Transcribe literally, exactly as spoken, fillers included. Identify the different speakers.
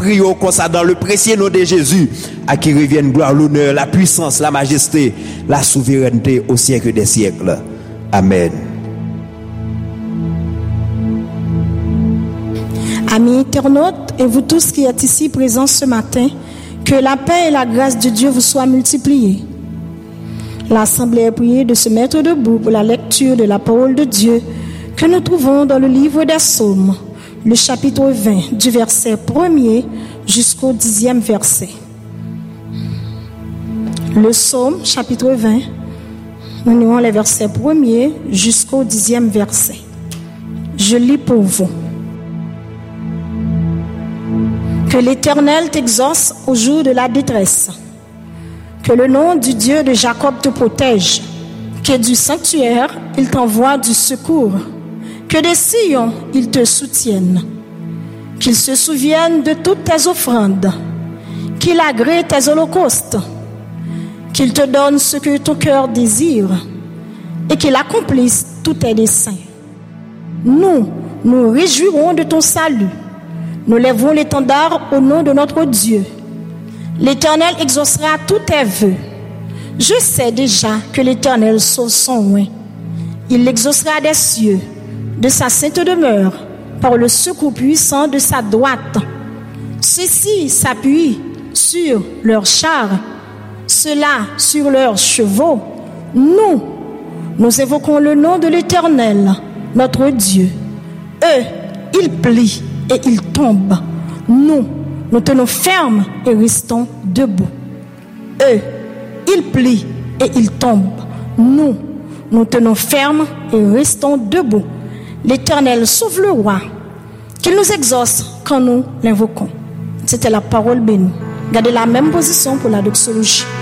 Speaker 1: prions comme ça dans le précieux nom de Jésus, à qui revienne gloire, l'honneur, la puissance, la majesté, la souveraineté au siècle des siècles. Amen.
Speaker 2: Amis internautes et vous tous qui êtes ici présents ce matin, que la paix et la grâce de Dieu vous soient multipliées. L'Assemblée est priée de se mettre debout pour la lecture de la parole de Dieu que nous trouvons dans le livre des Psaumes, le chapitre vingt, du verset premier jusqu'au dixième verset. Le Psaume, chapitre vingt, nous lisons les versets premiers jusqu'au dixième verset. Je lis pour vous. Que l'Éternel t'exauce au jour de la détresse. Que le nom du Dieu de Jacob te protège. Que du sanctuaire, il t'envoie du secours. Que des sillons, il te soutienne. Qu'il se souvienne de toutes tes offrandes. Qu'il agrée tes holocaustes. Qu'il te donne ce que ton cœur désire. Et qu'il accomplisse tous tes desseins. Nous, nous réjouirons de ton salut. Nous lèverons l'étendard au nom de notre Dieu. L'Éternel exaucera tous tes vœux. Je sais déjà que l'Éternel sauve son oint. Il l'exaucera des cieux, de sa sainte demeure, par le secours puissant de sa droite. Ceux-ci s'appuient sur leurs chars, ceux-là sur leurs chevaux. Nous, nous évoquons le nom de l'Éternel, notre Dieu. Eux, ils plient et ils tombent. Nous, nous tenons fermes et restons debout. Eux, ils plient et ils tombent. Nous, nous tenons fermes et restons debout. L'Éternel sauve le roi, qu'il nous exauce quand nous l'invoquons. C'était la parole bénie. Gardez la même position pour la doxologie.